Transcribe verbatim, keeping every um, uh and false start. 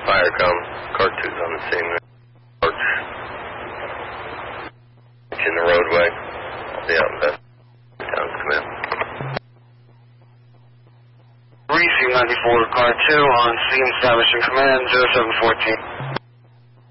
fire come. Car two's on the scene. Parks. In the roadway. I'll be out in Best Town's command. Receive ninety-four, car two on scene, establishing command, zero seven fourteen.